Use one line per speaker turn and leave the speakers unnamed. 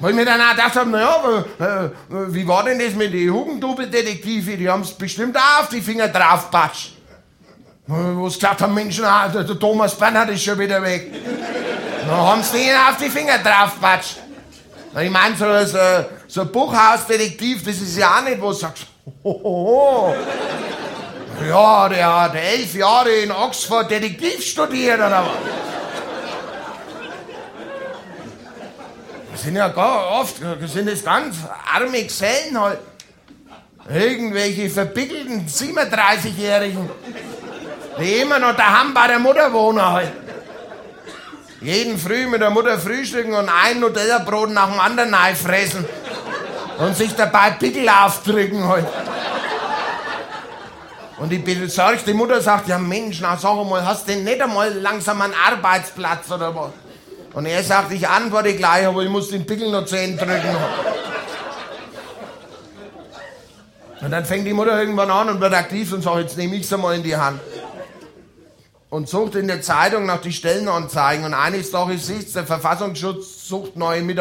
Weil ich mir dann auch gedacht habe, naja, wie war denn das mit den Hugendubel-Detektive? Die haben's bestimmt auch auf die Finger draufpatscht. Wo sie gesagt haben, Mensch, na, der Thomas Bernhard ist schon wieder weg. Dann haben sie den auf die Finger draufpatscht. Ich meine, so ein Buchhausdetektiv, das ist ja auch nicht, wo du sagst, hohoho. Ja, der hat 11 Jahre in Oxford Detektiv studiert, oder was? Das sind ja oft, das sind das ganz arme Gesellen halt. Irgendwelche verpickelten 37-Jährigen, die immer noch daheim bei der Mutter wohnen halt. Jeden Früh mit der Mutter frühstücken und ein Nutella-Brot nach dem anderen fressen. Und sich dabei Pickel aufdrücken halt. Und die besorgte Mutter sagt, ja Mensch, na sag mal, hast du denn nicht einmal langsam einen Arbeitsplatz oder was? Und er sagt, ich antworte gleich, aber ich muss den Pickel noch zu Ende drücken. Und dann fängt die Mutter irgendwann an und wird aktiv und sagt, jetzt nehme ich es einmal in die Hand. Und sucht in der Zeitung nach die Stellenanzeigen. Und eines Tages sieht der Verfassungsschutz sucht neue Mitarbeiter.